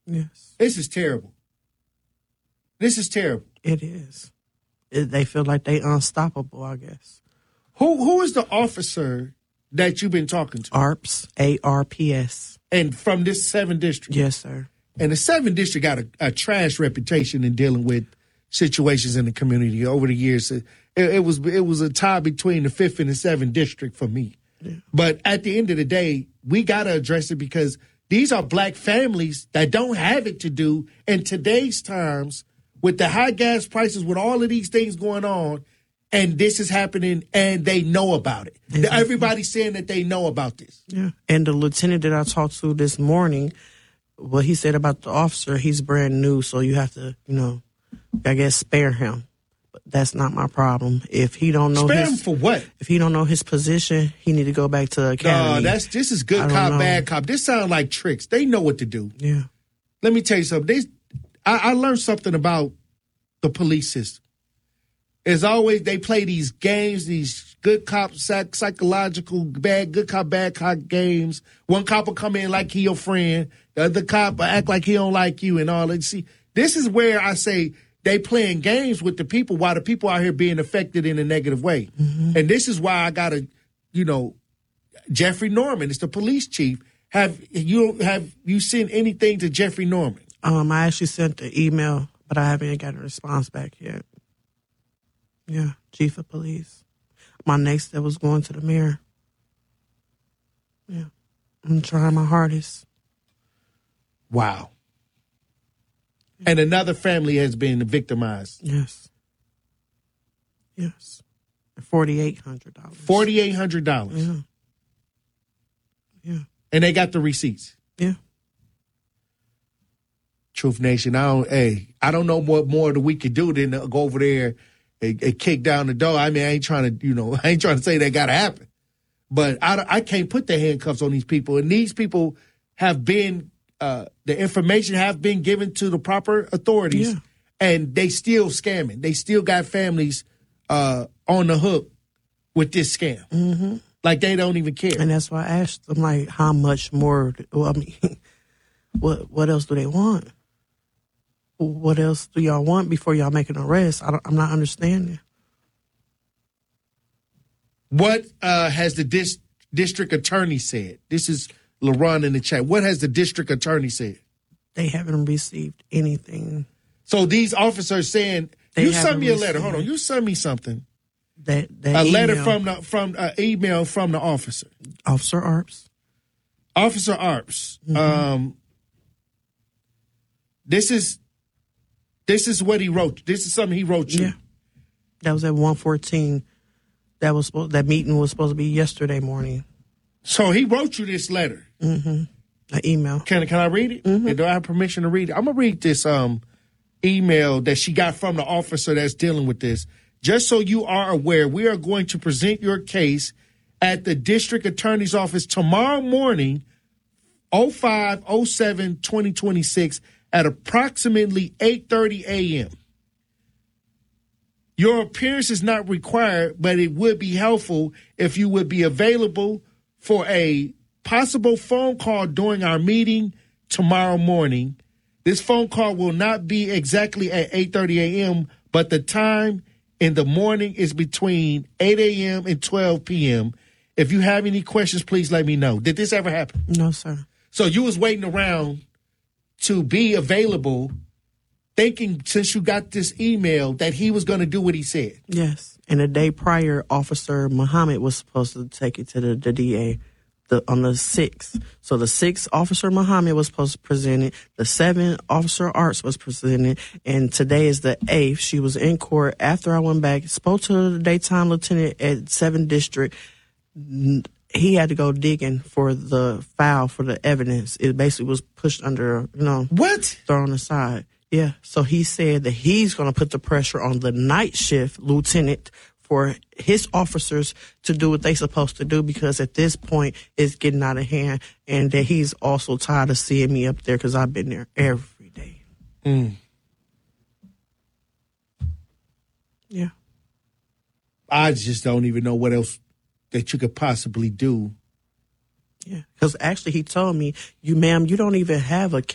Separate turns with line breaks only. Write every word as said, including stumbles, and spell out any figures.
Yes.
This is terrible. This is terrible.
It is. It, they feel like they unstoppable, I guess.
Who Who is the officer that you've been talking to?
ARPS, A R P S.
And from this seventh district?
Yes, sir.
And the seventh district got a, a trash reputation in dealing with situations in the community over the years. It, it was it was a tie between the fifth and the seventh district for me.
Yeah.
But at the end of the day, we got to address it because these are black families that don't have it to do in today's times with the high gas prices, with all of these things going on, and this is happening, and they know about it.
Exactly.
Everybody's saying that they know about this.
Yeah. And the lieutenant that I talked to this morning, what he said about the officer, he's brand new, so you have to, you know, I guess spare him. But that's not my problem. If he don't know
Spare
his,
him for what?
If he don't know his position, he need to go back to the academy.
No, that's this is good
I don't
cop,
know.
bad cop. This sounds like tricks. They know what to do.
Yeah.
Let me tell you something. They, I, I learned something about the police system. As always, they play these games, these good cop, psych, psychological, bad, good cop, bad cop games. One cop will come in like he your friend. The other cop will act like he don't like you and all that. See, this is where I say they playing games with the people while the people out here being affected in a negative way.
Mm-hmm.
And this is why I got to, you know, Jeffrey Norman is the police chief. Have you have you sent anything to Jeffrey Norman?
Um, I actually sent the email, but I haven't gotten a response back yet. Yeah, chief of police. My next step was going to the mayor. Yeah, I'm trying my hardest.
Wow. And another family has been victimized.
Yes. Yes. Forty-eight hundred dollars.
Forty-eight hundred dollars.
Yeah. Yeah.
And they got the receipts.
Yeah.
Truth Nation, I don't. Hey, I don't know what more that we could do than to go over there and, and kick down the door. I mean, I ain't trying to, you know, I ain't trying to say that got to happen, but I, I can't put the handcuffs on these people, and these people have been. Uh, the information have been given to the proper authorities,
yeah.
and they still scamming. They still got families uh, on the hook with this scam.
Mm-hmm.
Like they don't even care.
And that's why I asked them, like, how much more? Well, I mean, what what else do they want? What else do y'all want before y'all make an arrest? I don't, I'm not understanding.
What uh, has the dis- district attorney said? This is LaRon in the chat. What has the district attorney said?
They haven't received anything.
So these officers saying,
They
you sent
haven't
me a letter.
received
Hold on.
it.
You sent me something.
That, that
A
email,
letter from the from uh, email from the officer.
Officer Arps.
Officer Arps.
Mm-hmm.
Um, this is this is what he wrote. This is something he wrote you.
Yeah. That was at one fourteen. That was supposed, that meeting was supposed to be yesterday morning.
So he wrote you this letter.
Mm-hmm. An email.
Can can I read it?
Mm-hmm.
And do I have permission to read it? I'm gonna read this um email that she got from the officer that's dealing with this. Just so you are aware, we are going to present your case at the district attorney's office tomorrow morning, oh five oh seven twenty twenty-six at approximately eight thirty a.m. Your appearance is not required, but it would be helpful if you would be available for a possible phone call during our meeting tomorrow morning. This phone call will not be exactly at eight thirty a.m., but the time in the morning is between eight a.m. and twelve p.m. If you have any questions, please let me know. Did this ever happen?
No, sir.
So you was waiting around to be available, thinking since you got this email that he was going to do what he said.
Yes. And the day prior, Officer Muhammad was supposed to take it to the, the D A the, on the sixth. So the sixth, Officer Muhammad was supposed to present it. The seventh, Officer Arts was presented. And today is the eighth. She was in court. After I went back, spoke to the daytime lieutenant at seventh District. He had to go digging for the file for the evidence. It basically was pushed under, you know.
What?
Thrown aside. Yeah. So he said that he's going to put the pressure on the night shift lieutenant for his officers to do what they're supposed to do, because at this point it's getting out of hand, and that he's also tired of seeing me up there because I've been there every day.
Mm.
Yeah.
I just don't even know what else that you could possibly do.
Yeah. Because actually he told me, you, ma'am, you don't even have a